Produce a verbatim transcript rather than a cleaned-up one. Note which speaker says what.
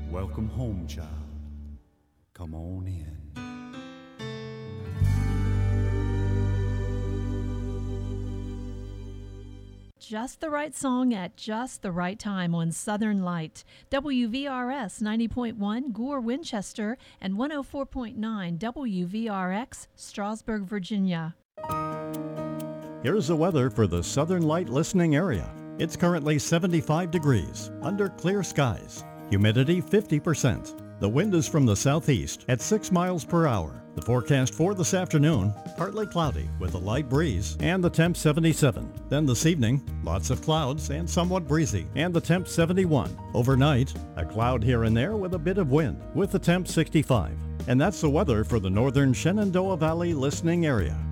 Speaker 1: Welcome home, child. Come on in.
Speaker 2: Just the right song at just the right time on Southern Light. W V R S ninety point one Gore, Winchester, and one oh four point nine W V R X, Strasburg, Virginia.
Speaker 3: Here's the weather for the Southern Light listening area. It's currently seventy-five degrees, under clear skies. Humidity fifty percent. The wind is from the southeast at six miles per hour. The forecast for this afternoon, partly cloudy with a light breeze and the temp seventy-seven. Then this evening, lots of clouds and somewhat breezy and the temp seventy-one. Overnight, a cloud here and there with a bit of wind with the temp sixty-five. And that's the weather for the northern Shenandoah Valley listening area.